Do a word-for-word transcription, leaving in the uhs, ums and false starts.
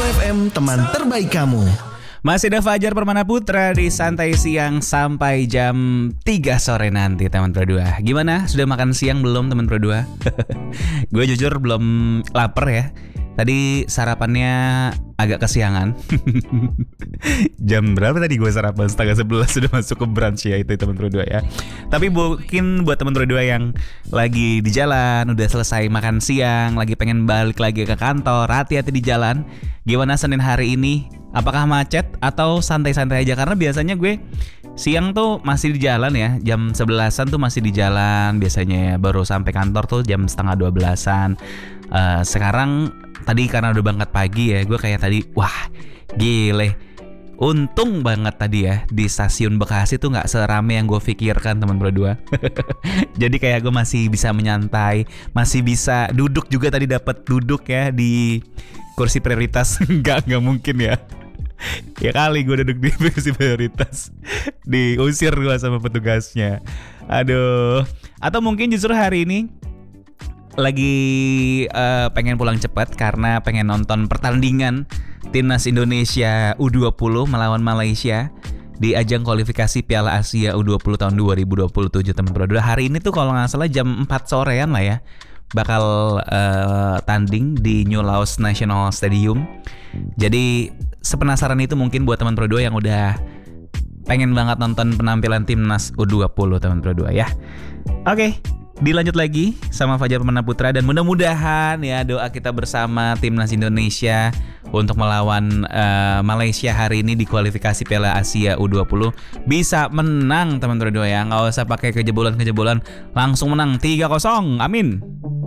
F M, teman terbaik kamu. Masih ada Fajar Permana Putra di Santai Siang sampai jam tiga sore nanti teman Pro dua. Gimana? Sudah makan siang belum teman Pro dua? Gue jujur belum lapar ya. Tadi sarapannya agak kesiangan. Jam berapa tadi gue sarapan? Setengah sebelas sudah masuk ke brunch ya itu teman Pro dua ya. Tapi mungkin buat teman Pro dua yang lagi di jalan, udah selesai makan siang, lagi pengen balik lagi ke kantor, hati-hati di jalan. Gimana Senin hari ini? Apakah macet atau santai-santai aja? Karena biasanya gue siang tuh masih di jalan ya. Jam sebelasan tuh masih di jalan biasanya ya. Baru sampai kantor tuh jam setengah dua belasan. uh, Sekarang tadi karena udah berangkat pagi ya, gue kayak tadi wah gile, untung banget tadi ya di stasiun Bekasi tuh gak serame yang gue pikirkan teman Pro dua. Jadi kayak gue masih bisa menyantai, masih bisa duduk juga, tadi dapat duduk ya di kursi prioritas. Enggak, enggak mungkin ya. Ya kali gue duduk di kursi prioritas, diusir gue sama petugasnya. Aduh. Atau mungkin justru hari ini lagi uh, pengen pulang cepat karena pengen nonton pertandingan Timnas Indonesia U dua puluh melawan Malaysia di ajang kualifikasi Piala Asia U dua puluh tahun dua ribu dua puluh tujuh teman Pro dua. Hari ini tuh kalau gak salah jam empat sorean lah ya, bakal uh, tanding di New Laos National Stadium. Jadi sepenasaran itu mungkin buat teman Pro dua yang udah pengen banget nonton penampilan Timnas U dua puluh teman Pro dua ya. Oke, dilanjut lagi sama Fajar Permana Putra, dan mudah-mudahan ya doa kita bersama Timnas Indonesia untuk melawan uh, Malaysia hari ini di kualifikasi Piala Asia U dua puluh bisa menang teman Pro dua ya. Nggak usah pakai kejebolan-kejebolan, langsung menang tiga kosong. Amin.